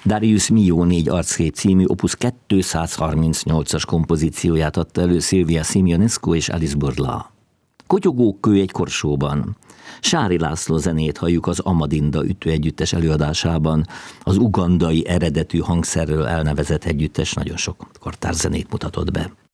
Darius Milhaud 4 arckép című opus 238-as kompozícióját adta elő Silvia Simeonescu és Alice Burla. Kotyogókő egy korsóban. Sári László zenét halljuk az Amadinda ütőegyüttes előadásában. Az ugandai eredetű hangszerről elnevezett együttes nagyon sok kortárs zenét mutatott be.